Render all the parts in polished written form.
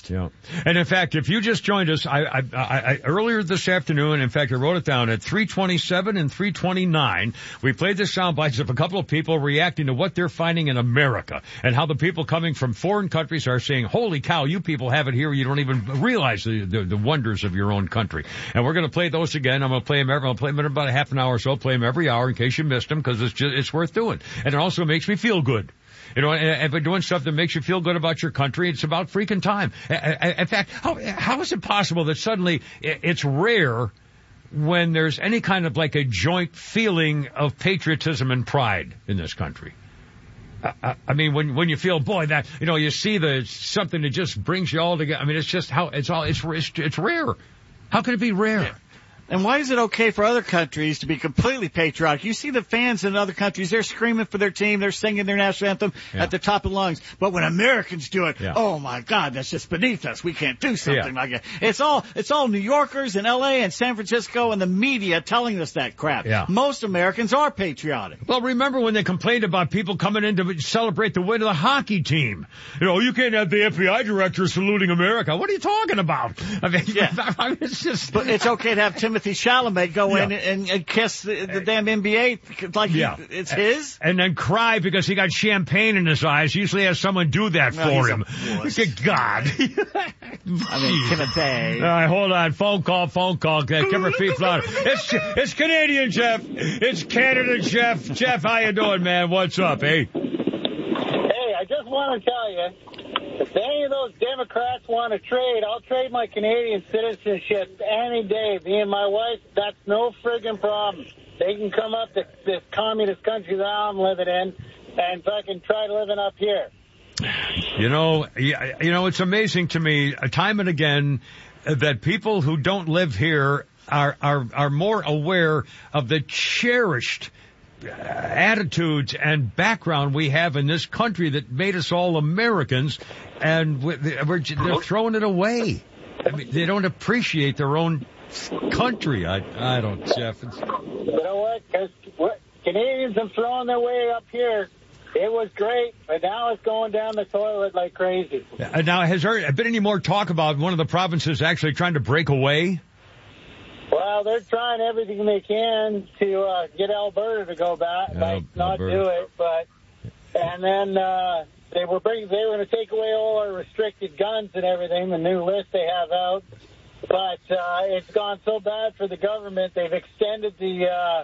Yeah. And in fact, if you just joined us, I earlier this afternoon, in fact, I wrote it down at 3:27 and 3:29. We played the sound bites of a couple of people reacting to what they're finding in America and how the people coming from foreign countries are saying, holy cow, you people have it here. You don't even realize the wonders of your own country. And we're going to play those again. I'm going to play them in about a half an hour or so. Play them every hour in case you missed them, because it's worth doing. And it also makes me feel good. You know, and by doing stuff that makes you feel good about your country, it's about freaking time. In fact, how is it possible that suddenly it's rare when there's any kind of like a joint feeling of patriotism and pride in this country? I mean, when you feel, boy, that, you know, you see something that just brings you all together. I mean, it's just it's rare. How can it be rare? Yeah. And why is it okay for other countries to be completely patriotic? You see the fans in other countries, they're screaming for their team, they're singing their national anthem at the top of lungs. But when Americans do it, oh my God, that's just beneath us. We can't do something like it. It's all New Yorkers in LA and San Francisco and the media telling us that crap. Yeah. Most Americans are patriotic. Well, remember when they complained about people coming in to celebrate the win of the hockey team? You know, you can't have the FBI director saluting America. What are you talking about? I mean, it's just... But it's okay to have Timothy Chalamet go in and kiss the damn NBA like it's his? And then cry because he got champagne in his eyes. He usually has someone do that for him. Good God. I mean, Timothy. All right, hold on. Phone call. Give her feet louder. It's Canadian Jeff. It's Canada Jeff. Jeff, how you doing, man? What's up, eh? Hey, I just want to tell you, if any of those Democrats want to trade, I'll trade my Canadian citizenship any day. Me and my wife, that's no friggin' problem. They can come up to this communist country that I'm living in and fucking try living up here. You know, it's amazing to me, time and again, that people who don't live here are more aware of the cherished attitudes and background we have in this country that made us all Americans, and they're throwing it away. I mean, they don't appreciate their own country. I don't, Jeff. You know what? Because Canadians have thrown their way up here. It was great, but now it's going down the toilet like crazy. Now, has there been any more talk about one of the provinces actually trying to break away? Well, they're trying everything they can to get Alberta to go back, not do it. And then they were going to take away all our restricted guns and everything, the new list they have out. But it's gone so bad for the government, they've extended the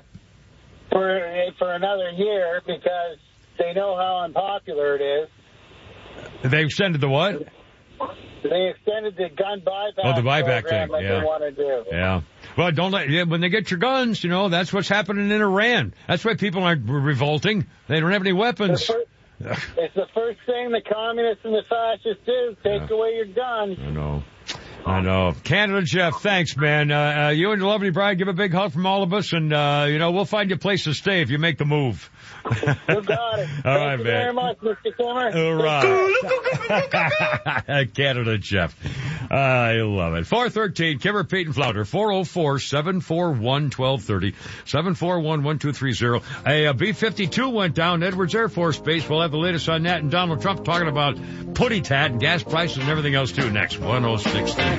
for another year because they know how unpopular it is. They extended the what? They extended the gun buyback. Oh, the buyback thing. Like they want to do. Yeah. Well, when they get your guns, you know, that's what's happening in Iran. That's why people aren't revolting. They don't have any weapons. It's the first thing the communists and the fascists do, take away your guns. I know. Canada Jeff, thanks, man. You and your lovely bride, give a big hug from all of us, and, we'll find you a place to stay if you make the move. You got it. All right, Thank you man. very much, Mr. Kimmer. All right. Canada Jeff. I love it. 413, Kimmer, Pete, and Flounder. 404-741-1230. 741-1230. A B-52 went down Edwards Air Force Base. We'll have the latest on that, and Donald Trump talking about putty tat and gas prices and everything else, too, next. 106.3.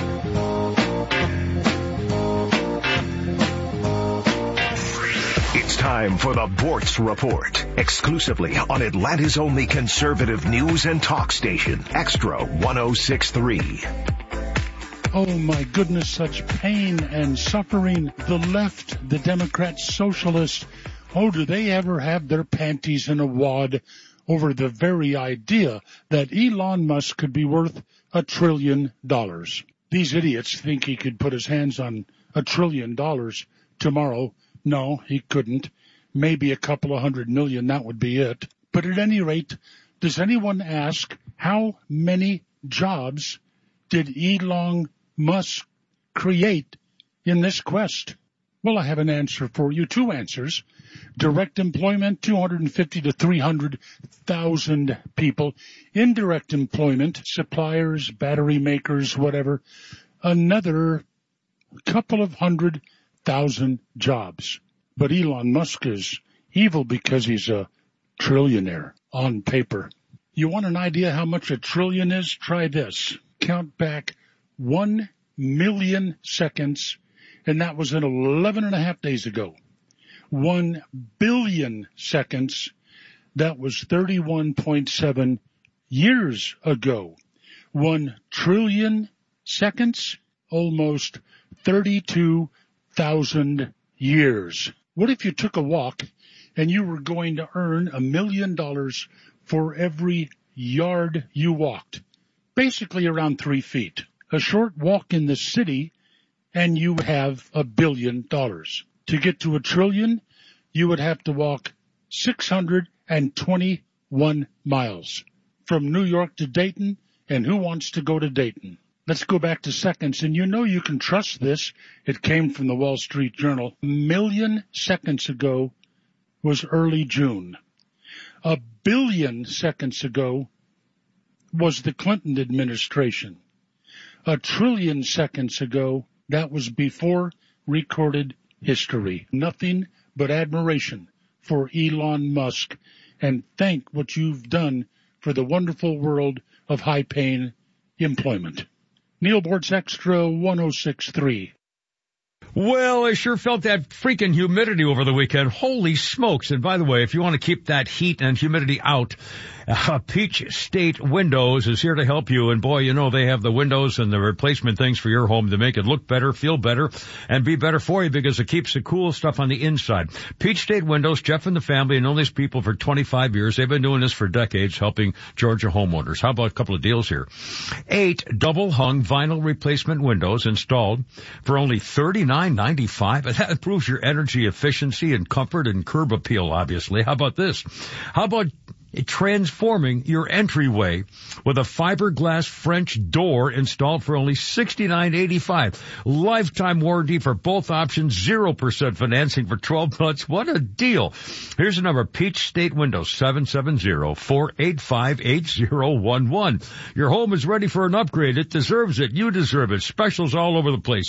It's time for the Bortz Report, exclusively on Atlanta's only conservative news and talk station, Extra 106.3. Oh my goodness, such pain and suffering. The left, the Democrats, socialists, do they ever have their panties in a wad over the very idea that Elon Musk could be worth $1 trillion. These idiots think he could put his hands on $1 trillion tomorrow. No, he couldn't. Maybe a couple of $100 million, that would be it. But at any rate, does anyone ask how many jobs did Elon Musk create in this quest? Well, I have an answer for you, two answers. Direct employment, 250 to 300,000 people. Indirect employment, suppliers, battery makers, whatever, another couple of 100,000 jobs. But Elon Musk is evil because he's a trillionaire on paper. You want an idea how much $1 trillion is? Try this. count back 1 million seconds, and that was in 11 and a half days ago. 1 billion seconds, that was 31.7 years ago. 1 trillion seconds, almost 32,000 years. What if you took a walk and you were going to earn $1 million for every yard you walked? Basically around 3 feet. A short walk in the city and you have $1 billion. To get to 1 trillion, you would have to walk 621 miles from New York to Dayton. And who wants to go to Dayton? Let's go back to seconds, and you know you can trust this. It came from the Wall Street Journal. 1 million seconds ago was early June. 1 billion seconds ago was the Clinton administration. 1 trillion seconds ago, that was before recorded history. Nothing but admiration for Elon Musk, and thank what you've done for the wonderful world of high-paying employment. Neil Boortz Extra 106.3. Well, I sure felt that freaking humidity over the weekend. Holy smokes. And by the way, if you want to keep that heat and humidity out, Peach State Windows is here to help you. And boy, you know, they have the windows and the replacement things for your home to make it look better, feel better, and be better for you because it keeps the cool stuff on the inside. Peach State Windows, Jeff and the family have known these people for 25 years. They've been doing this for decades, helping Georgia homeowners. How about a couple of deals here? 8 double-hung vinyl replacement windows installed for only $39.95. That improves your energy efficiency and comfort and curb appeal, obviously. How about this? How about transforming your entryway with a fiberglass French door installed for only $69.85. Lifetime warranty for both options, 0% financing for 12 months. What a deal. Here's the number, Peach State Windows, 770-485-8011. Your home is ready for an upgrade. It deserves it. You deserve it. Specials all over the place,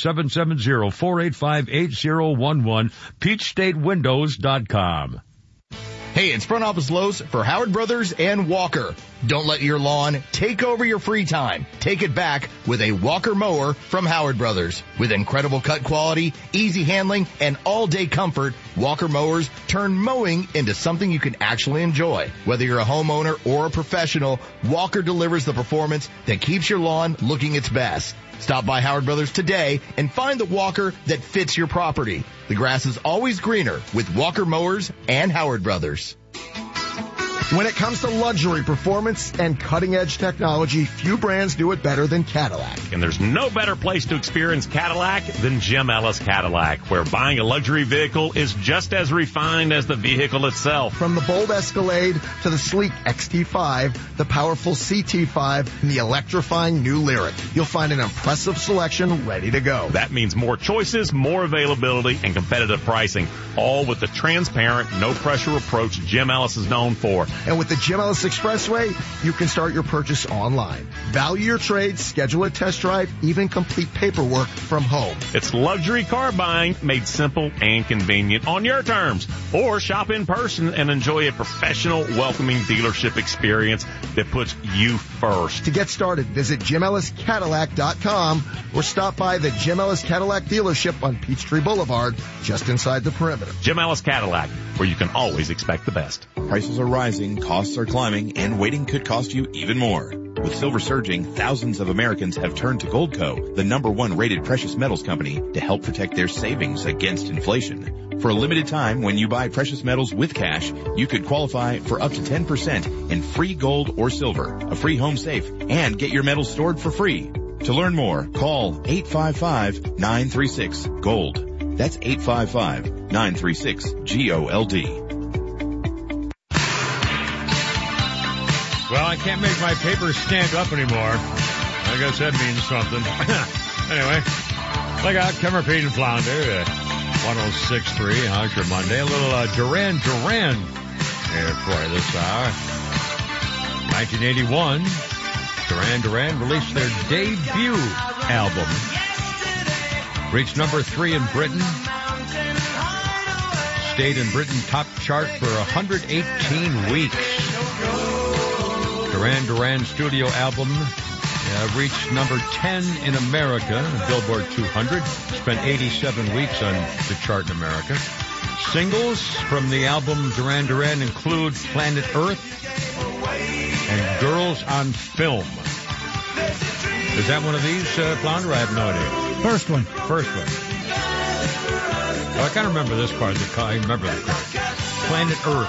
770-485-8011, peachstatewindows.com. Hey, it's Front Office Lowe's for Howard Brothers and Walker. Don't let your lawn take over your free time. Take it back with a Walker mower from Howard Brothers. With incredible cut quality, easy handling, and all-day comfort, Walker mowers turn mowing into something you can actually enjoy. Whether you're a homeowner or a professional, Walker delivers the performance that keeps your lawn looking its best. Stop by Howard Brothers today and find the Walker that fits your property. The grass is always greener with Walker mowers and Howard Brothers. When it comes to luxury, performance, and cutting-edge technology, few brands do it better than Cadillac. And there's no better place to experience Cadillac than Jim Ellis Cadillac, where buying a luxury vehicle is just as refined as the vehicle itself. From the bold Escalade to the sleek XT5, the powerful CT5, and the electrifying new Lyriq, you'll find an impressive selection ready to go. That means more choices, more availability, and competitive pricing, all with the transparent, no-pressure approach Jim Ellis is known for. And with the Jim Ellis Expressway, you can start your purchase online. Value your trade, schedule a test drive, even complete paperwork from home. It's luxury car buying made simple and convenient on your terms. Or shop in person and enjoy a professional, welcoming dealership experience that puts you first. To get started, visit JimEllisCadillac.com or stop by the Jim Ellis Cadillac dealership on Peachtree Boulevard, just inside the perimeter. Jim Ellis Cadillac, where you can always expect the best. Prices are rising, costs are climbing, and waiting could cost you even more. With silver surging, thousands of Americans have turned to Goldco, the #1 rated precious metals company, to help protect their savings against inflation. For a limited time, when you buy precious metals with cash, you could qualify for up to 10% in free gold or silver, a free home safe, and get your metals stored for free. To learn more, call 855-936-GOLD. That's 855-936-GOLD. Well, I can't make my papers stand up anymore. I guess that means something. Anyway, look out, Kemmer, Pete, and Flounder, 106.3. How's your Monday? A little Duran Duran here for you this hour. 1981, Duran Duran released their debut album. Reached number 3 in Britain. Stayed in Britain top chart for 118 weeks. Duran Duran studio album reached number 10 in America, Billboard 200. Spent 87 weeks on the chart in America. Singles from the album Duran Duran include Planet Earth and Girls on Film. Is that one of these, Flounder? I have no idea. First one. Oh, I kind of remember this part. I remember the part. Planet Earth.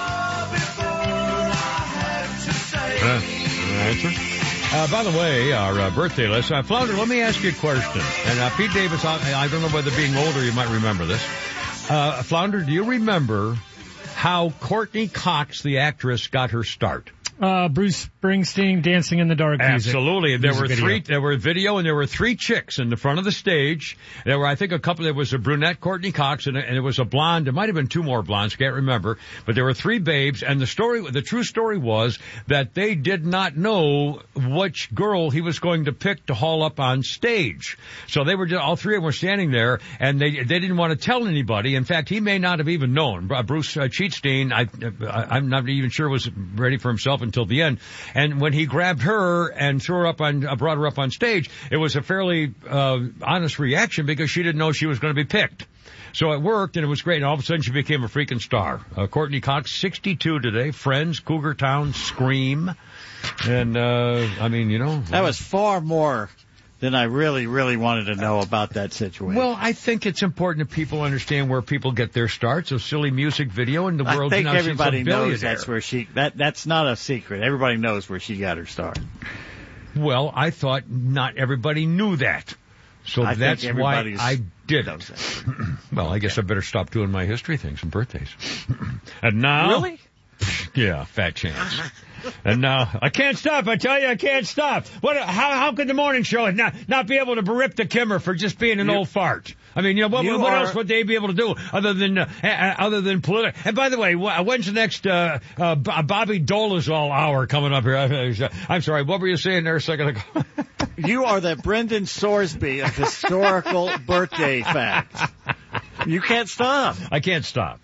Answer? By the way, our birthday list. Flounder, let me ask you a question. And Pete Davis, I don't know whether being older you might remember this. Flounder, do you remember how Courtney Cox, the actress, got her start? Bruce Springsteen, Dancing in the Dark music. Absolutely. There were video and there were three chicks in the front of the stage. There were, I think, there was a brunette, Courtney Cox, and it was a blonde. There might have been two more blondes, can't remember. But there were three babes, and the true story was that they did not know which girl he was going to pick to haul up on stage. So they were all three of them were standing there, and they didn't want to tell anybody. In fact, he may not have even known. Bruce Cheatstein, I'm not even sure was ready for himself until the end. And when he grabbed her and brought her up on stage, it was a fairly honest reaction because she didn't know she was going to be picked. So it worked, and it was great. And all of a sudden, she became a freaking star. Courtney Cox, 62 today. Friends, Cougar Town, Scream. And, that was far more than I really, really wanted to know about that situation. Well, I think it's important that people understand where people get their starts. A silly music video in the world. I think everybody knows that's where that's not a secret. Everybody knows where she got her start. Well, I thought not everybody knew that. So that's why I did it. Well, I guess I better stop doing my history things and birthdays. And now... Really? Yeah, fat chance. And now, I can't stop. I tell you, I can't stop. How could the morning show not be able to rip the Kimmer for just being an old fart? I mean, what else would they be able to do other than political? And by the way, when's the next Bobby Dolezal hour coming up here? I'm sorry, what were you saying there a second ago? You are the Brendan Sorsby of historical birthday facts. You can't stop. I can't stop.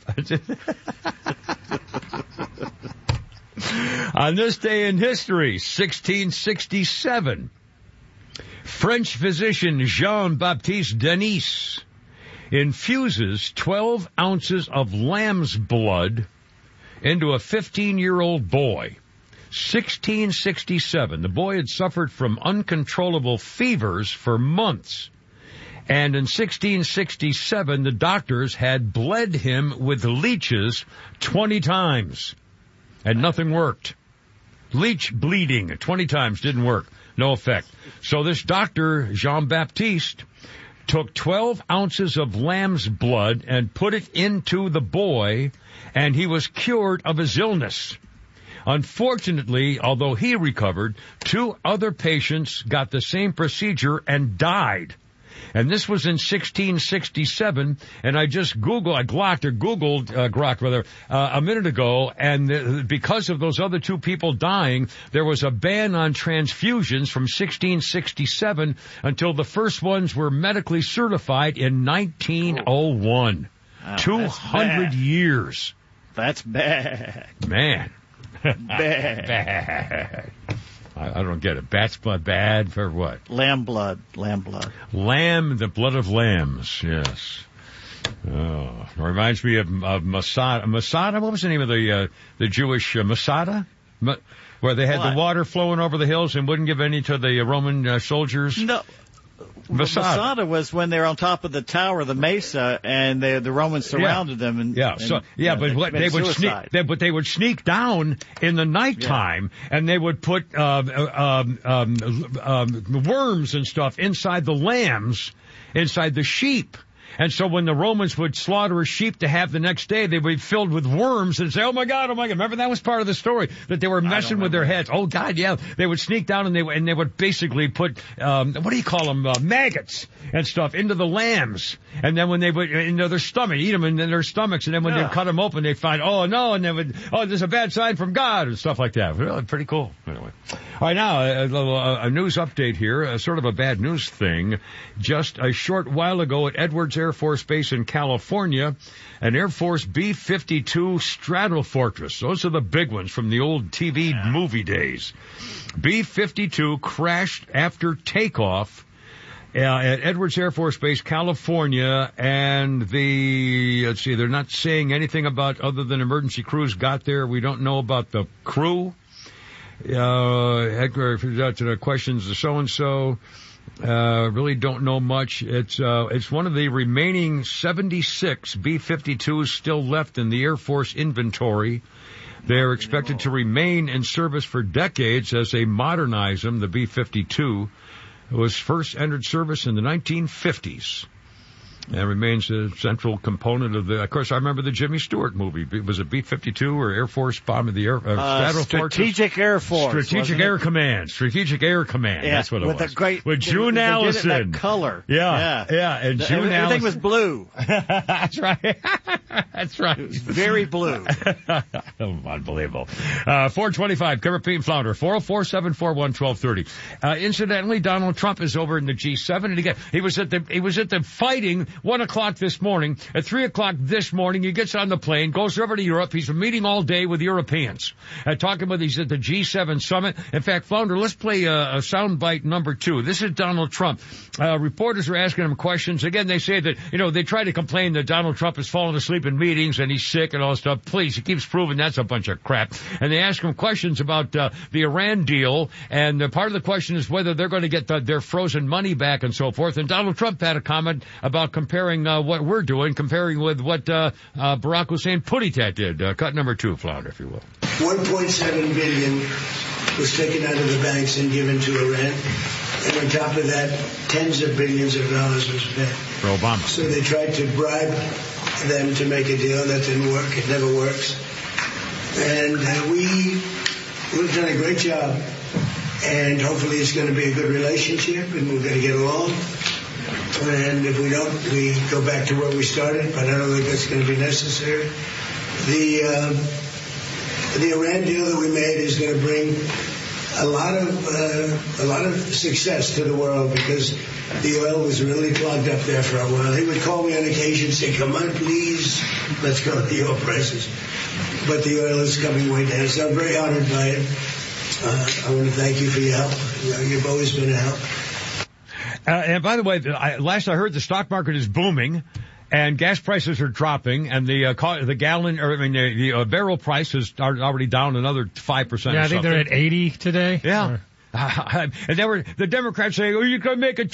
On this day in history, 1667, French physician Jean-Baptiste Denis infuses 12 ounces of lamb's blood into a 15-year-old boy. 1667, the boy had suffered from uncontrollable fevers for months. And in 1667, the doctors had bled him with leeches 20 times. And nothing worked. Leech bleeding 20 times didn't work. No effect. So this doctor, Jean-Baptiste, took 12 ounces of lamb's blood and put it into the boy, and he was cured of his illness. Unfortunately, although he recovered, 2 other patients got the same procedure and died. And this was in 1667, and I just googled Grok a minute ago, and because of those other 2 people dying, there was a ban on transfusions from 1667 until the first ones were medically certified in 1901. Wow, 200 years. That's bad. Man. Bad. I don't get it. Bat's blood bad for what? Lamb blood. Lamb blood. Lamb, the blood of lambs, yes. Oh, it reminds me of Masada. Masada, what was the name of the Jewish Masada? Where they had the water flowing over the hills and wouldn't give any to the Roman soldiers? No. Masada was when they were on top of the tower, the mesa, and the Romans surrounded them. But they would sneak down in the nighttime, and they would put worms and stuff inside the lambs, inside the sheep. And so when the Romans would slaughter a sheep to have the next day, they would be filled with worms and say, oh my God. Remember, that was part of the story, that they were messing with their heads. Oh God, yeah. They would sneak down and they would basically put, what do you call them, maggots and stuff into the lambs. And then when they would, into their stomach, eat them in their stomachs. And then when they cut them open, they find, oh no, and they would, there's a bad sign from God and stuff like that. Really pretty cool. Anyway. All right, now, a news update here, sort of a bad news thing. Just a short while ago at Edwards Air Force Base in California, an Air Force B-52 Stratofortress. Those are the big ones from the old TV movie days. B-52 crashed after takeoff at Edwards Air Force Base, California, and they're not saying anything about other than emergency crews got there. We don't know about the crew. Edgar, questions the so-and-so. Really don't know much. It's one of the remaining 76 B-52s still left in the Air Force inventory. They're expected to remain in service for decades as they modernize them. The B-52 was first entered service in the 1950s. And remains a central component of course, I remember the Jimmy Stewart movie. Was it B-52 or Air Force bomb of the Air? Strategic Air Force. Strategic Air Command. Strategic Air Command. Yeah, that's what it was. With June Allison. They did it that color. Yeah. And June Allison. Everything was blue. That's right. That's right. It was very blue. Unbelievable. 425, cover Pete and Flounder, 404-741-1230. Incidentally, Donald Trump is over in the G7, and again, he was at the fighting 1 o'clock this morning. At 3 o'clock this morning, he gets on the plane, goes over to Europe. He's meeting all day with Europeans. He's at the G7 summit. In fact, Flounder, let's play a soundbite number 2. This is Donald Trump. Reporters are asking him questions. Again, they say that, they try to complain that Donald Trump has fallen asleep in meetings and he's sick and all that stuff. Please, he keeps proving that's a bunch of crap. And they ask him questions about the Iran deal, and part of the question is whether they're going to get their frozen money back and so forth. And Donald Trump had a comment about comparing what we're doing, comparing with what Barack Hussein Putinat did. Cut number 2, Flounder, if you will. $1.7 billion was taken out of the banks and given to Iran. And on top of that, tens of billions of dollars was spent. For Obama. So they tried to bribe them to make a deal. That didn't work. It never works. And we've done a great job. And hopefully it's going to be a good relationship and we're going to get along. And if we don't, we go back to where we started, but I don't think that's going to be necessary. The Iran deal that we made is going to bring a lot of success to the world because the oil was really clogged up there for a while. He would call me on occasion and say, come on, please, let's go to the oil prices. But the oil is coming way down, so I'm very honored by it. I want to thank you for your help. You've always been a help. And by the way, last I heard, the stock market is booming, and gas prices are dropping, and the barrel price is already down another 5%. Yeah, I think they're at 80 today. Yeah. And the Democrats saying, "Oh, you can make it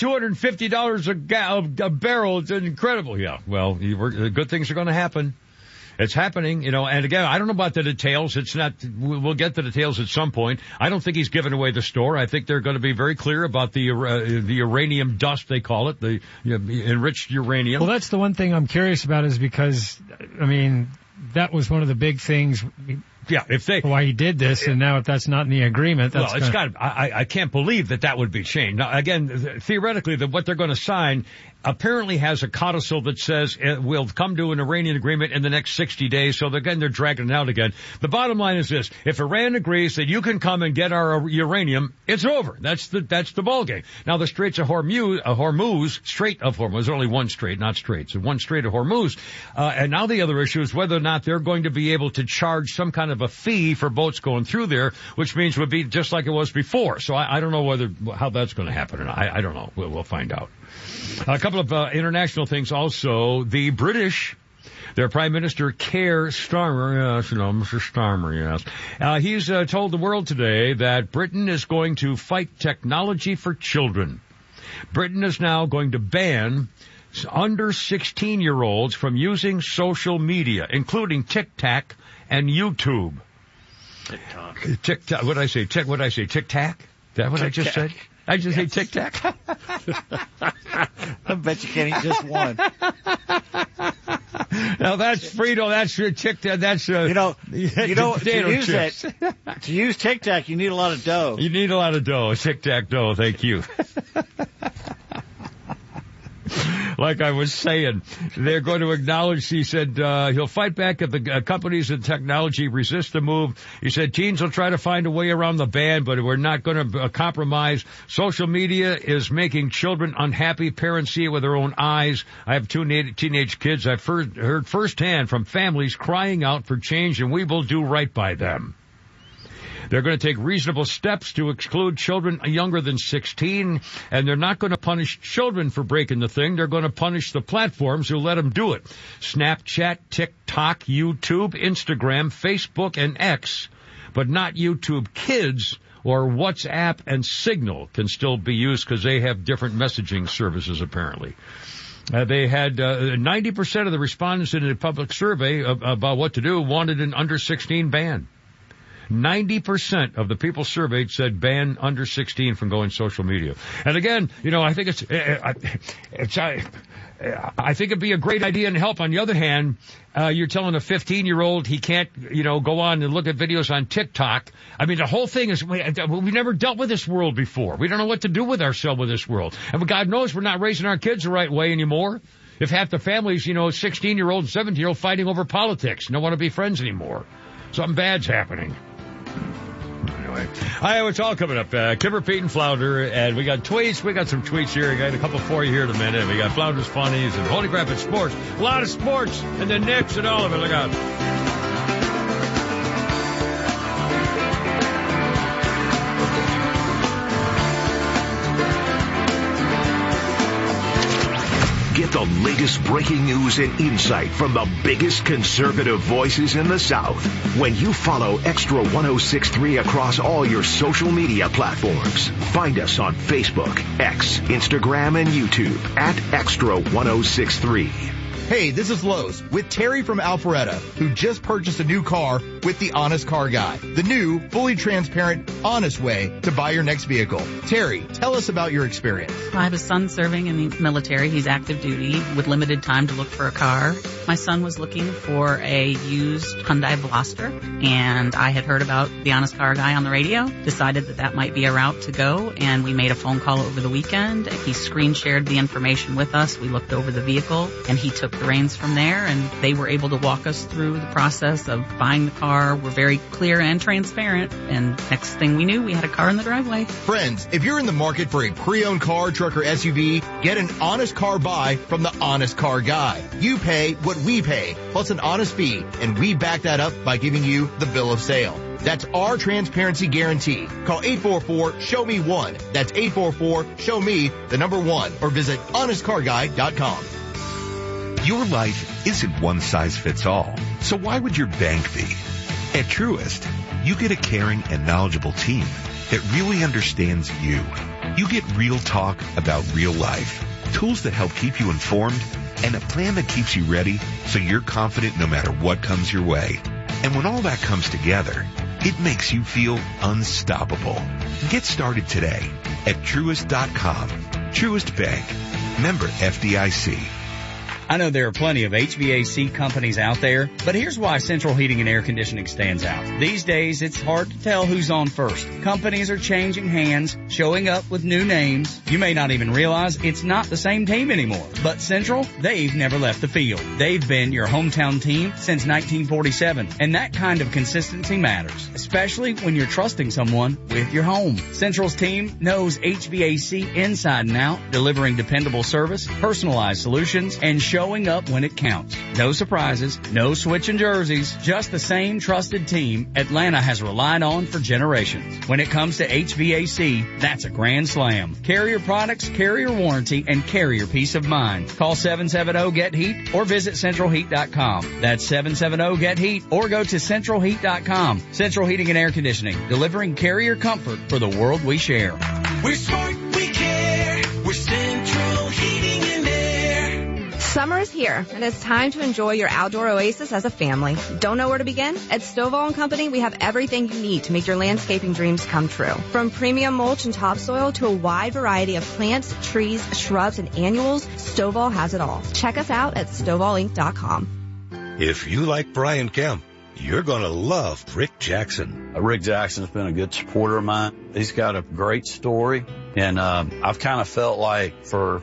$250 a barrel. It's incredible." Yeah. Well, good things are going to happen. It's happening, and again, I don't know about the details. We'll get the details at some point. I don't think he's given away the store. I think they're going to be very clear about the uranium dust, they call it, the enriched uranium. Well, that's the one thing I'm curious about is because, that was one of the big things. Yeah, why he did this, and now if that's not in the agreement, that's I can't believe that would be changed. Now, again, theoretically, what they're going to sign apparently has a codicil that says we'll come to an Iranian agreement in the next 60 days. So again, they're dragging it out again. The bottom line is this: if Iran agrees that you can come and get our uranium, it's over. That's the ballgame. Now, the Strait of Hormuz, there's only one strait, not straits. So one Strait of Hormuz. And now the other issue is whether or not they're going to be able to charge some kind of a fee for boats going through there, which means would be just like it was before. So I don't know how that's going to happen. And I don't know. We'll find out. A couple of international things also. The British, their Prime Minister Keir Starmer, Mr. Starmer, yes. He's told the world today that Britain is going to fight technology for children. Britain is now going to ban under 16-year-olds from using social media, including TikTok and YouTube. TikTok. What did I say? What did I say? TikTok? Is that what I just said? I just say TikTok. I bet you can't eat just one. Now that's Frito. That's your TikTok. That's to use TikTok, you need a lot of dough. You need a lot of dough. Tic-tac dough. Thank you. like I was saying, they're going to acknowledge, he said, he'll fight back if the companies and technology resist the move. He said teens will try to find a way around the ban, but we're not going to compromise. Social media is making children unhappy. Parents see it with their own eyes. I have two teenage kids. I've heard firsthand from families crying out for change, and we will do right by them. They're going to take reasonable steps to exclude children younger than 16, and they're not going to punish children for breaking the thing. They're going to punish the platforms who let them do it. Snapchat, TikTok, YouTube, Instagram, Facebook, and X, but not YouTube Kids or WhatsApp and Signal can still be used because they have different messaging services, apparently. They had 90% of the respondents in a public survey about what to do wanted an under 16 ban. 90% of the people surveyed said ban under 16 from going social media. And again, I think I think it'd be a great idea and help. On the other hand, you're telling a 15-year-old he can't, go on and look at videos on TikTok. I mean, the whole thing is, we've never dealt with this world before. We don't know what to do with ourselves with this world. And God knows we're not raising our kids the right way anymore. If half the families, 16-year-old and 17-year-old fighting over politics, don't want to be friends anymore. Something bad's happening. Anyway, it's all coming up. Kimmer, Pete, and Flounder, and we got tweets. We got some tweets here. We got a couple for you here in a minute. We got Flounder's Funnies and Holy Crap, it's sports. A lot of sports, and the Knicks and all of it. Look out. Get the latest breaking news and insight from the biggest conservative voices in the South when you follow Extra 106.3 across all your social media platforms. Find us on Facebook, X, Instagram, and YouTube at Extra 106.3. Hey, this is Lowe's with Terry from Alpharetta, who just purchased a new car with the Honest Car Guy, the new, fully transparent, honest way to buy your next vehicle. Terry, tell us about your experience. I have a son serving in the military. He's active duty with limited time to look for a car. My son was looking for a used Hyundai Veloster, and I had heard about the Honest Car Guy on the radio, decided that might be a route to go, and we made a phone call over the weekend. He screen shared the information with us. We looked over the vehicle, and he took the reins from there, and they were able to walk us through the process of buying the car. We're very clear and transparent, and next thing we knew, we had a car in the driveway. Friends, if you're in the market for a pre-owned car, truck, or SUV, get an honest car buy from the Honest Car Guy. You pay what we pay, plus an honest fee, and we back that up by giving you the bill of sale. That's our transparency guarantee. Call 844-SHOW-ME-1. That's 844-SHOW-ME, the number 1, or visit honestcarguy.com. Your life isn't one size fits all, so why would your bank be? At Truist, you get a caring and knowledgeable team that really understands you. You get real talk about real life, tools that help keep you informed, and a plan that keeps you ready so you're confident no matter what comes your way. And when all that comes together, it makes you feel unstoppable. Get started today at Truist.com. Truist Bank. Member FDIC. I know there are plenty of HVAC companies out there, but here's why Central Heating and Air Conditioning stands out. These days, it's hard to tell who's on first. Companies are changing hands, showing up with new names. You may not even realize it's not the same team anymore. But Central, they've never left the field. They've been your hometown team since 1947, and that kind of consistency matters, especially when you're trusting someone with your home. Central's team knows HVAC inside and out, delivering dependable service, personalized solutions, and showing up when it counts. No surprises, no switching jerseys, just the same trusted team Atlanta has relied on for generations. When it comes to HVAC, that's a grand slam. Carrier products, carrier warranty, and carrier peace of mind. Call 770-GET-HEAT or visit centralheat.com. That's 770-GET-HEAT or go to centralheat.com. Central Heating and Air Conditioning, delivering carrier comfort for the world we share. We're smart, we care. We're Central Heating and Air. Summer is here, and it's time to enjoy your outdoor oasis as a family. Don't know where to begin? At Stovall & Company, we have everything you need to make your landscaping dreams come true. From premium mulch and topsoil to a wide variety of plants, trees, shrubs, and annuals, Stovall has it all. Check us out at StovallInc.com. If you like Brian Kemp, you're going to love Rick Jackson. Rick Jackson's been a good supporter of mine. He's got a great story, and I've kind of felt like for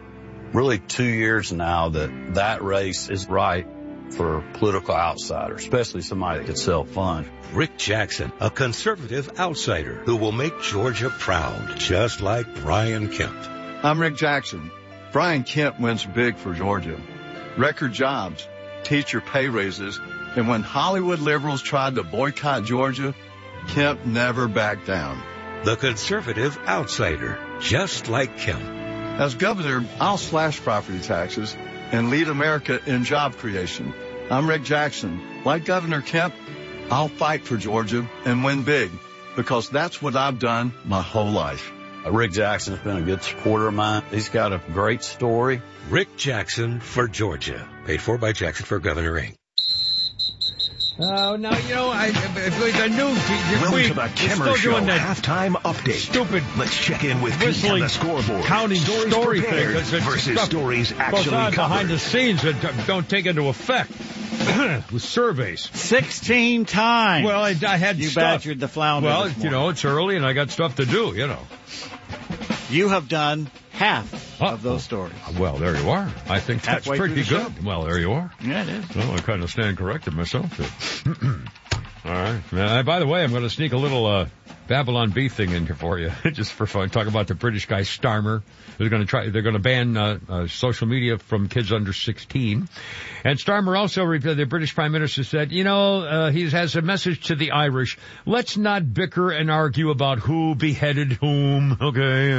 really 2 years now that race is right for a political outsider, especially somebody that could sell fun. Rick Jackson, a conservative outsider who will make Georgia proud, just like Brian Kemp. I'm Rick Jackson. Brian Kemp wins big for Georgia. Record jobs, teacher pay raises, and when Hollywood liberals tried to boycott Georgia, Kemp never backed down. The conservative outsider, just like Kemp. As governor, I'll slash property taxes and lead America in job creation. I'm Rick Jackson. Like Governor Kemp, I'll fight for Georgia and win big, because that's what I've done my whole life. Rick Jackson's been a good supporter of mine. He's got a great story. Rick Jackson for Georgia. Paid for by Jackson for Governor Inc. Oh, now, I knew Welcome to the Kimmer Show halftime update. Stupid. Let's check in with Pete on the scoreboard. Counting story thing versus stories actually covered. Behind the scenes that don't take into effect with surveys. 16 times. Well, I had you stuff. Badgered the flounder. Well, it's early and I got stuff to do, You have done half of those stories. Well, there you are. I think that's pretty good. Show. Well, there you are. Yeah, it is. Well, I kind of stand corrected myself. All right. By the way, I'm going to sneak a little Babylon Bee thing in here for you, just for fun. Talk about the British guy Starmer. They're going to ban social media from kids under 16. And Starmer also, the British Prime Minister said, he has a message to the Irish. Let's not bicker and argue about who beheaded whom. Okay.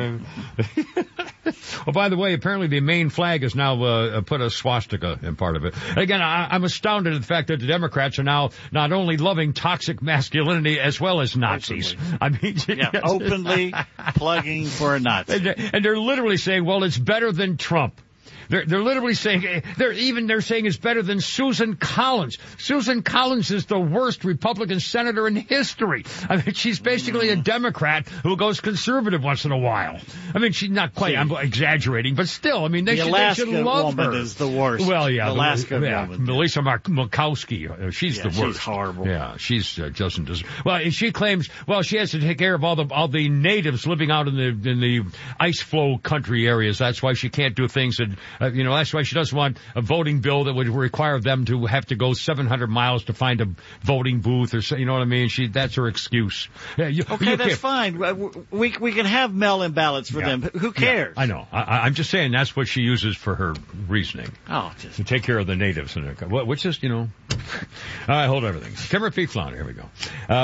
Well, by the way, apparently the main flag has now put a swastika in part of it. Again, I'm astounded at the fact that the Democrats are now not only loving toxic masculinity as well as Nazis. I mean, openly plugging for a Nazi. And they're literally saying, well, it's better than Trump. They're literally saying, they're saying it's better than Susan Collins. Susan Collins is the worst Republican senator in history. I mean, she's basically a Democrat who goes conservative once in a while. I mean, she's not quite, I'm exaggerating, but still, I mean, they should love her. Is the worst. Well, yeah. Alaska woman. Melissa Murkowski, she's the worst. She's horrible. Yeah, she's doesn't deserve. Well, she claims, she has to take care of all the natives living out in the ice flow country areas. That's why she can't do things that, that's why she doesn't want a voting bill that would require them to have to go 700 miles to find a voting booth or, you know what I mean? That's her excuse. Yeah, that's fine. We can have mail-in ballots for them. Who cares? Yeah, I know. I'm just saying that's what she uses for her reasoning. To take care of the natives. Which is, all right, hold everything. Kimmer P. Flounder, here we go.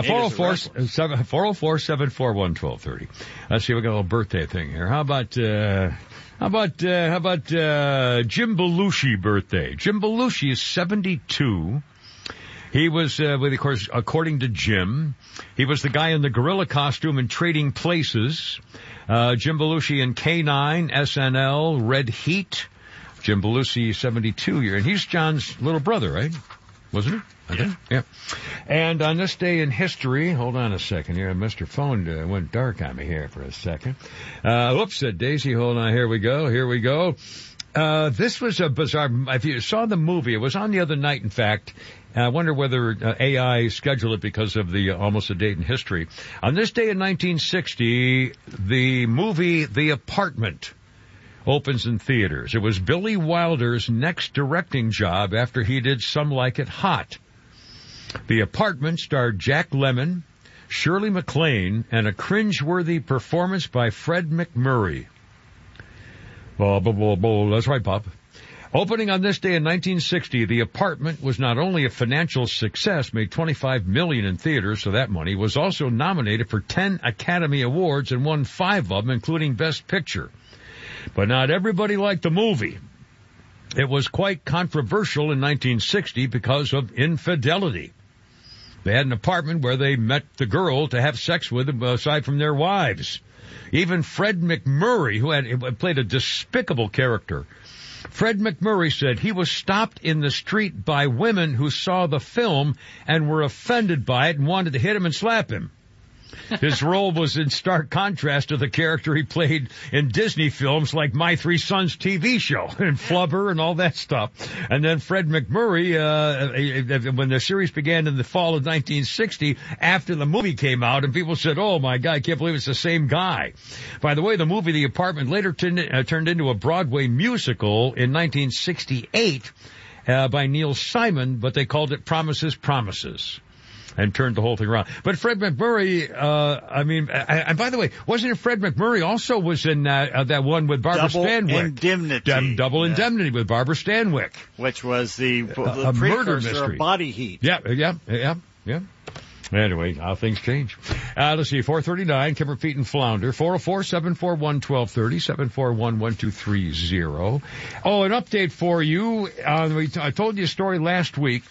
404-741-1230. Let's see, we got a little birthday thing here. How about Jim Belushi birthday? Jim Belushi is 72. He was, of course, according to Jim, he was the guy in the gorilla costume in Trading Places. Jim Belushi in K9, SNL, Red Heat. Jim Belushi, 72 year, and he's John's little brother, right? Wasn't he? I think. Yeah. And on this day in history, hold on a second here. Mr. Phone went dark on me here for a second. Oops, said Daisy. Hold on. Here we go. This was a bizarre, if you saw the movie, it was on the other night, in fact. I wonder whether AI scheduled it because of the almost a date in history. On this day in 1960, the movie The Apartment opens in theaters. It was Billy Wilder's next directing job after he did Some Like It Hot. The Apartment starred Jack Lemmon, Shirley MacLaine, and a cringe-worthy performance by Fred MacMurray. That's right, Bob. Opening on this day in 1960, The Apartment was not only a financial success, made $25 million in theaters, so that money was also nominated for 10 Academy Awards and won 5 of them, including Best Picture. But not everybody liked the movie. It was quite controversial in 1960 because of infidelity. They had an apartment where they met the girl to have sex with aside from their wives. Even Fred MacMurray, who had played a despicable character, Fred MacMurray said he was stopped in the street by women who saw the film and were offended by it and wanted to hit him and slap him. His role was in stark contrast to the character he played in Disney films like My Three Sons TV show and Flubber and all that stuff. And then Fred MacMurray, when the series began in the fall of 1960, after the movie came out, and people said, oh my God, I can't believe it's the same guy. By the way, the movie The Apartment later turned into a Broadway musical in 1968 by Neil Simon, but they called it Promises, Promises, and turned the whole thing around. But Fred MacMurray, and by the way, wasn't it Fred MacMurray also was in that one with Barbara Stanwyck? Double Indemnity with Barbara Stanwyck. Which was the murder precursor mystery. of Body Heat. Yeah. Anyway, how things change. Let's see, 439, Kimber, Feet, and Flounder, 404-741-1230, 741-1230. Oh, an update for you. I told you a story last week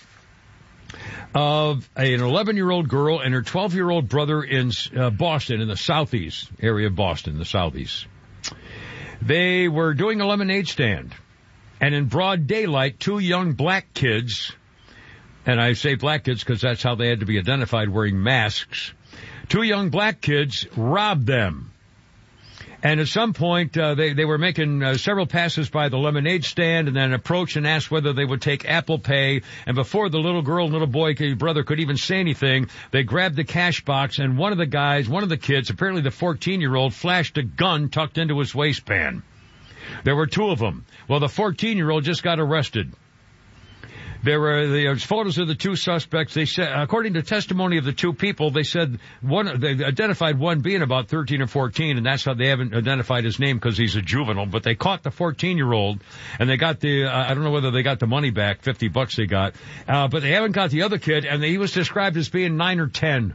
of an 11-year-old girl and her 12-year-old brother in Boston, in the southeast area of Boston, the southeast. They were doing a lemonade stand, and in broad daylight, two young black kids, and I say black kids because that's how they had to be identified, wearing masks, two young black kids robbed them. And at some point, they were making several passes by the lemonade stand and then approached and asked whether they would take Apple Pay. And before the little girl and little boy, brother, could even say anything, they grabbed the cash box, and one of the kids, apparently the 14-year-old, flashed a gun tucked into his waistband. There were two of them. Well, the 14-year-old just got arrested. There were photos of the two suspects. They said, according to testimony of the two people, they said they identified one being about 13 or 14, and that's how they haven't identified his name because he's a juvenile. But they caught the 14-year-old, and they got I don't know whether they got the money back, $50 they got, but they haven't got the other kid, and he was described as being 9 or 10.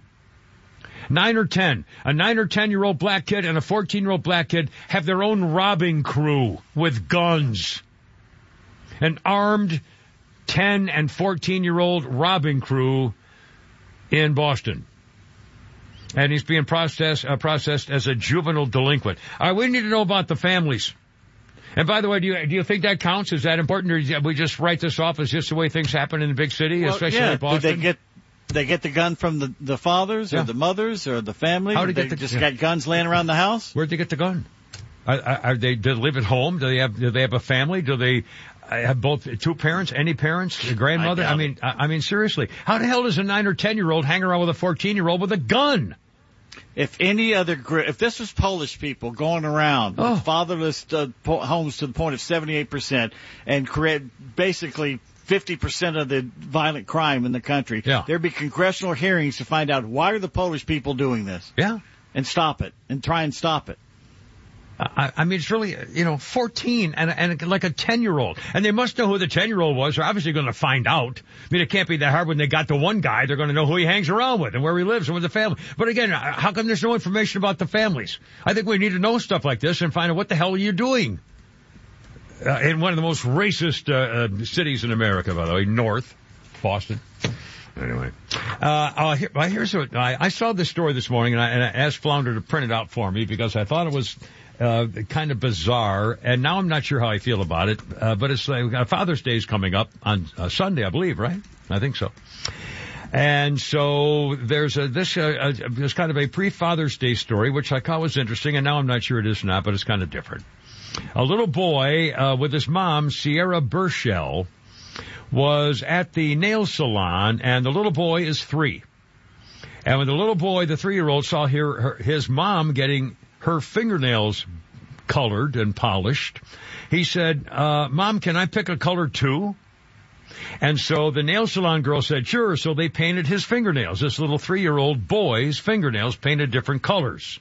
9 or 10. A 9 or 10-year-old black kid and a 14-year-old black kid have their own robbing crew with guns. An armed 10 and 14-year-old robbing crew in Boston. And he's being processed as a juvenile delinquent. We need to know about the families. And by the way, do you think that counts? Is that important, or do we just write this off as just the way things happen in the big city, especially in Boston? Did they get the gun from the fathers or the mothers or the family? How did they just got guns laying around the house? Where'd they get the gun? Do they live at home? Do they have a family? Do they have both two parents, any parents, a grandmother? I mean, seriously, how the hell does a 9 or 10-year-old hang around with a 14-year-old with a gun? If this was Polish people going around with fatherless homes to the point of 78% and create basically 50% of the violent crime in the country, there'd be congressional hearings to find out why are the Polish people doing this? Yeah. And stop it, and try and stop it. I mean, it's really, 14 and like a 10-year-old. And they must know who the 10-year-old was. They're obviously going to find out. I mean, it can't be that hard when they got the one guy. They're going to know who he hangs around with and where he lives and with the family. But again, how come there's no information about the families? I think we need to know stuff like this and find out what the hell are you doing? In one of the most racist cities in America, by the way, North Boston. Anyway, here's what I saw this story this morning, and I asked Flounder to print it out for me because I thought it was kind of bizarre, and now I'm not sure how I feel about it. But it's like Father's Day is coming up on Sunday, I believe, right? I think so. And so there's there's kind of a pre-Father's Day story, which I thought was interesting, and now I'm not sure it is or not, but it's kind of different. A little boy with his mom, Sierra Burchell, was at the nail salon, and the little boy is 3. And when the little boy, the 3-year-old, saw his mom getting her fingernails colored and polished, he said, Mom, can I pick a color too? And so the nail salon girl said, sure. So they painted his fingernails. This little 3-year-old boy's fingernails painted different colors.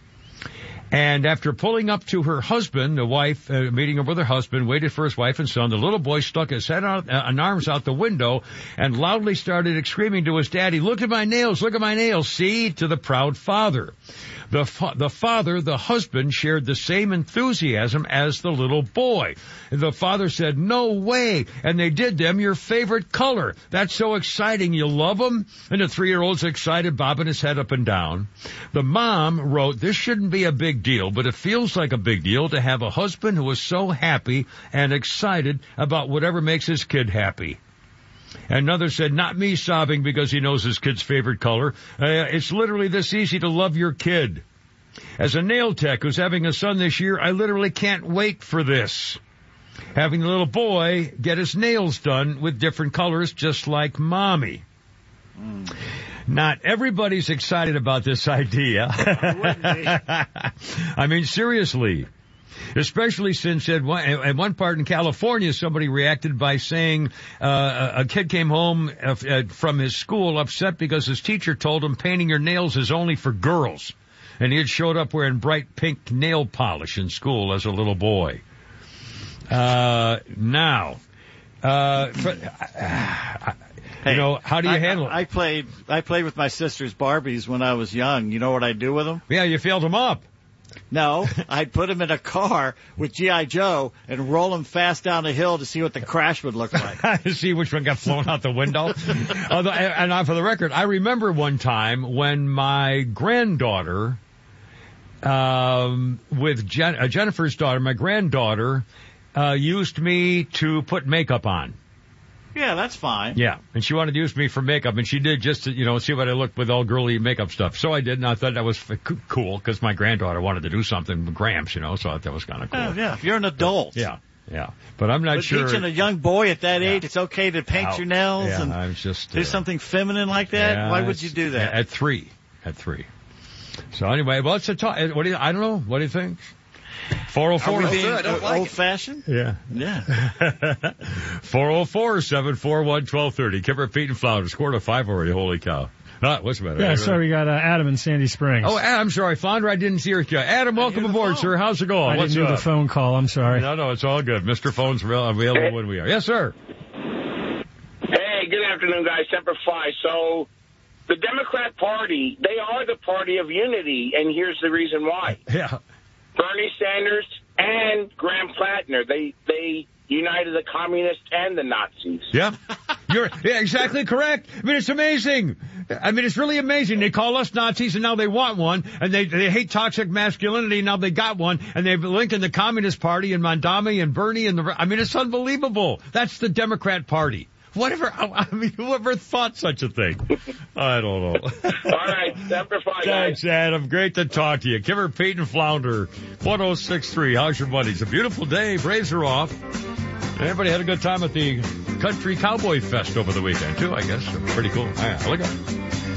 And after pulling up to her husband, the wife, meeting up with her husband, waited for his wife and son, the little boy stuck his head out, and arms out the window and loudly started screaming to his daddy, look at my nails, see, to the proud father. The father, the husband, shared the same enthusiasm as the little boy. The father said, no way. And they did them your favorite color. That's so exciting. You love them? And the 3-year-old's excited, bobbing his head up and down. The mom wrote, this shouldn't be a big deal, but it feels like a big deal to have a husband who is so happy and excited about whatever makes his kid happy. Another said, not me sobbing because he knows his kid's favorite color. It's literally this easy to love your kid. As a nail tech who's having a son this year, I literally can't wait for this. Having the little boy get his nails done with different colors just like mommy. Not everybody's excited about this idea. I mean, seriously. Especially since at one part in California, somebody reacted by saying a kid came home from his school upset because his teacher told him painting your nails is only for girls. And he had showed up wearing bright pink nail polish in school as a little boy. How do you handle it? I played with my sister's Barbies when I was young. You know what I'd do with them? Yeah, you filled them up. No, I'd put them in a car with G.I. Joe and roll them fast down a hill to see what the crash would look like. To see which one got flown out the window. Although, and for the record, I remember one time when my granddaughter, with Jennifer's daughter, my granddaughter, used me to put makeup on. Yeah, that's fine. Yeah, and she wanted to use me for makeup, and she did just to, see what I looked with all girly makeup stuff. So I did, and I thought that was cool, because my granddaughter wanted to do something with Gramps, so I thought that was kind of cool. Yeah, if you're an adult. Yeah. But I'm not sure. Teaching a young boy at that age, it's okay to paint your nails and I was just, do something feminine like that? Yeah, why would you do that? At 3. So anyway, well, it's a talk. I don't know. What do you think? 404. Old-fashioned? Yeah. 404-741-1230. Kipper, Pete, and Flounder. Scored a 5 already. Holy cow. What's the matter? Yeah, sorry, we got Adam in Sandy Springs. Oh, I'm sorry, Flounder, I didn't see her. Adam, welcome aboard, sir. How's it going? I didn't do the phone call. I'm sorry. No, it's all good. Mr. Phone's available when we are. Yes, sir. Hey, good afternoon, guys. Semper Fi. So, the Democrat Party, they are the party of unity, and here's the reason why. Yeah. Bernie Sanders and Graham Plattner, they united the communists and the Nazis. Yeah. You're exactly correct. I mean, it's amazing. I mean, it's really amazing. They call us Nazis, and now they want one, and they hate toxic masculinity, now they got one, and they've linked in the Communist Party and Mondami and Bernie I mean, it's unbelievable. That's the Democrat Party. Whoever thought such a thing? I don't know. All right, Semper Fi, Thanks, Adam. Great to talk to you. Kipper, Pete, and Flounder, 1063. How's your buddy? It's a beautiful day. Braves are off. Everybody had a good time at the Country Cowboy Fest over the weekend, too, I guess. Pretty cool. Yeah, look at it.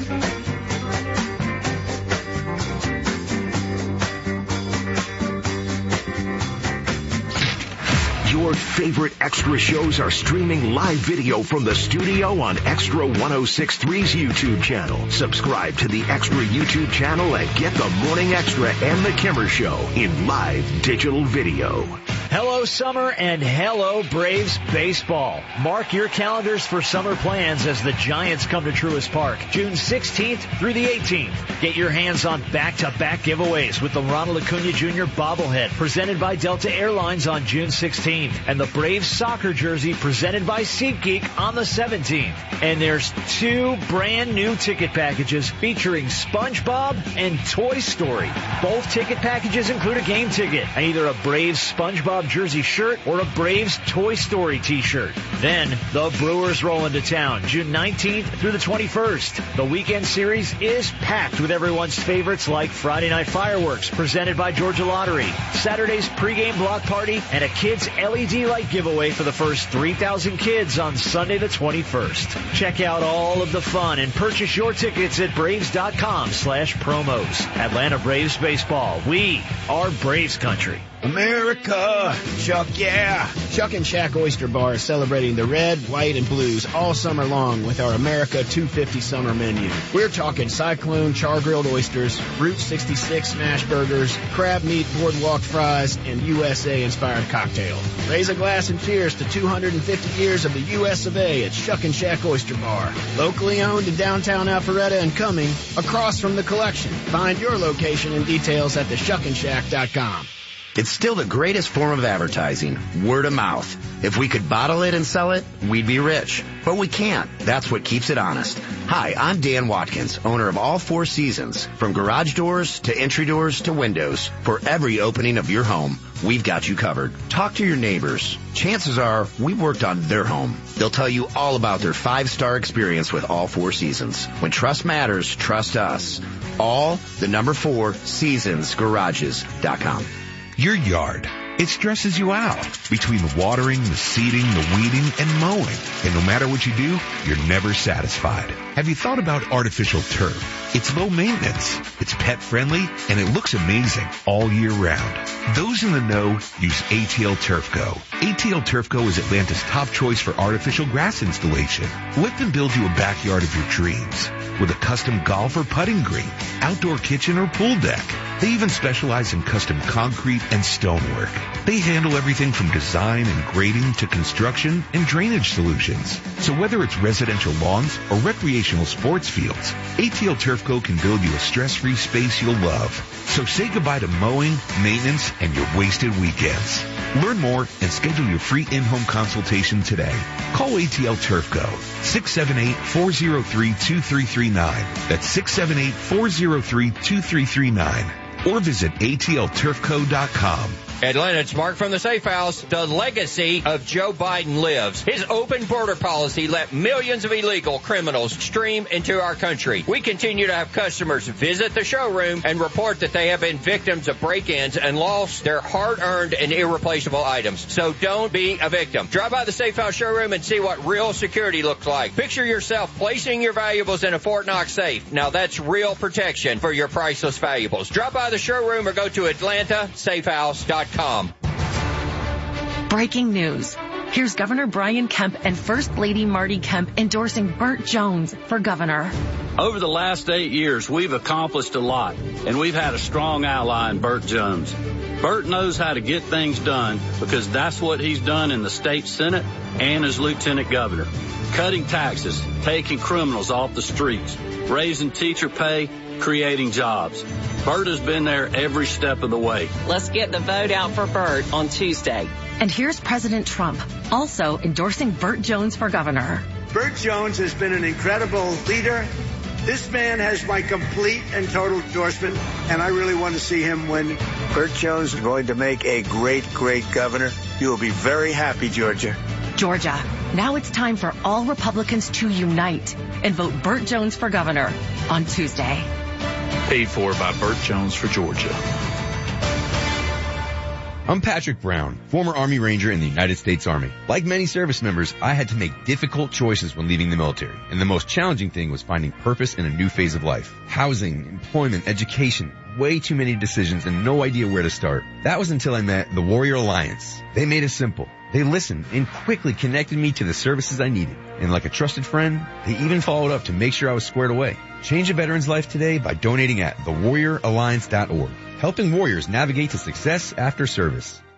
Your favorite Extra shows are streaming live video from the studio on Extra 106.3's YouTube channel. Subscribe to the Extra YouTube channel and get the Morning Extra and the Kimmer Show in live digital video. Hello, summer, and hello, Braves baseball. Mark your calendars for summer plans as the Giants come to Truist Park, June 16th through the 18th. Get your hands on back-to-back giveaways with the Ronald Acuna Jr. bobblehead presented by Delta Airlines on June 16th, and the Braves soccer jersey presented by SeatGeek on the 17th. And there's 2 brand new ticket packages featuring SpongeBob and Toy Story. Both ticket packages include a game ticket and either a Braves SpongeBob jersey shirt or a Braves Toy Story t-shirt. Then the Brewers roll into town June 19th through the 21st. The weekend series is packed with everyone's favorites like Friday Night Fireworks presented by Georgia Lottery, Saturday's pregame block party, and a kids LED light giveaway for the first 3,000 kids on Sunday the 21st. Check out all of the fun and purchase your tickets at Braves.com/promos. Atlanta Braves baseball. We are Braves country. America, Chuck, yeah. Chuck and Shack Oyster Bar is celebrating the red, white, and blues all summer long with our America 250 summer menu. We're talking Cyclone char-grilled oysters, Route 66 smash burgers, crab meat boardwalk fries, and USA-inspired cocktails. Raise a glass and cheers to 250 years of the US of A at Chuck and Shack Oyster Bar. Locally owned in downtown Alpharetta and Cumming, across from the collection. Find your location and details at theshuckandshack.com. It's still the greatest form of advertising, word of mouth. If we could bottle it and sell it, we'd be rich. But we can't. That's what keeps it honest. Hi, I'm Dan Watkins, owner of All Four Seasons. From garage doors to entry doors to windows, for every opening of your home, we've got you covered. Talk to your neighbors. Chances are we worked on their home. They'll tell you all about their 5-star experience with All Four Seasons. When trust matters, trust us. All, the number 4, seasonsgarages.com. Your yard. It stresses you out between the watering, the seeding, the weeding, and mowing. And no matter what you do, you're never satisfied. Have you thought about artificial turf? It's low maintenance, it's pet friendly, and it looks amazing all year round. Those in the know use ATL Turf Co. ATL Turf Co. is Atlanta's top choice for artificial grass installation. Let them build you a backyard of your dreams with a custom golf or putting green, outdoor kitchen or pool deck. They even specialize in custom concrete and stonework. They handle everything from design and grading to construction and drainage solutions. So whether it's residential lawns or recreational sports fields, ATL Turf Co. can build you a stress-free space you'll love. So say goodbye to mowing, maintenance, and your wasted weekends. Learn more and schedule your free in-home consultation today. Call ATL Turf Co. 678-403-2339. That's 678-403-2339. Or visit atlturfco.com. Atlanta, it's Mark from the Safe House. The legacy of Joe Biden lives. His open border policy let millions of illegal criminals stream into our country. We continue to have customers visit the showroom and report that they have been victims of break-ins and lost their hard-earned and irreplaceable items. So don't be a victim. Drive by the Safe House showroom and see what real security looks like. Picture yourself placing your valuables in a Fort Knox safe. Now that's real protection for your priceless valuables. Drop by the showroom or go to AtlantaSafeHouse.com. Breaking news. Here's Governor Brian Kemp and First Lady Marty Kemp endorsing Burt Jones for governor. Over the last 8 years, we've accomplished a lot, and we've had a strong ally in Burt Jones. Burt knows how to get things done because that's what he's done in the state Senate and as lieutenant governor. Cutting taxes, taking criminals off the streets, raising teacher pay, creating jobs. Burt has been there every step of the way. Let's get the vote out for Burt on Tuesday. And here's President Trump, also endorsing Burt Jones for governor. Burt Jones has been an incredible leader. This man has my complete and total endorsement, and I really want to see him win. Burt Jones is going to make a great, great governor. You will be very happy, Georgia. Georgia, now it's time for all Republicans to unite and vote Burt Jones for governor on Tuesday. Paid for by Burt Jones for Georgia. I'm Patrick Brown, former Army Ranger in the United States Army. Like many service members, I had to make difficult choices when leaving the military, and the most challenging thing was finding purpose in a new phase of life. Housing, employment, education, way too many decisions and no idea where to start. That was until I met the Warrior Alliance. They made it simple. They listened and quickly connected me to the services I needed. And like a trusted friend, they even followed up to make sure I was squared away. Change a veteran's life today by donating at thewarrioralliance.org. Helping warriors navigate to success after service.